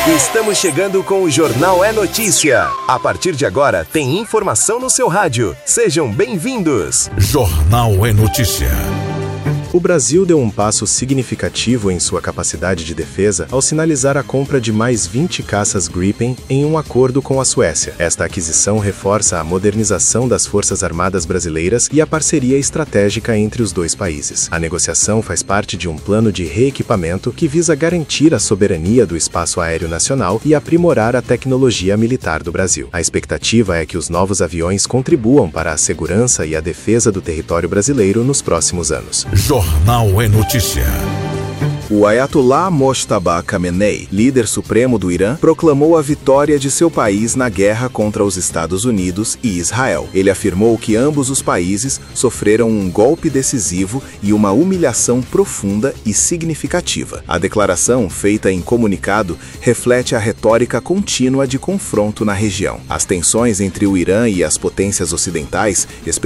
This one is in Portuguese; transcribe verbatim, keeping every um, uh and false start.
Estamos chegando com o Jornal é Notícia. A partir de agora, tem informação no seu rádio. Sejam bem-vindos. Jornal é Notícia. O Brasil deu um passo significativo em sua capacidade de defesa ao sinalizar a compra de mais vinte caças Gripen em um acordo com a Suécia. Esta aquisição reforça a modernização das Forças Armadas brasileiras e a parceria estratégica entre os dois países. A negociação faz parte de um plano de reequipamento que visa garantir a soberania do espaço aéreo nacional e aprimorar a tecnologia militar do Brasil. A expectativa é que os novos aviões contribuam para a segurança e a defesa do território brasileiro nos próximos anos. Jornal é Notícia. O Ayatollah Mojtaba Khamenei, líder supremo do Irã, proclamou a vitória de seu país na guerra contra os Estados Unidos e Israel. Ele afirmou que ambos os países sofreram um golpe decisivo e uma humilhação profunda e significativa. A declaração, feita em comunicado, reflete a retórica contínua de confronto na região. As tensões entre o Irã e as potências ocidentais,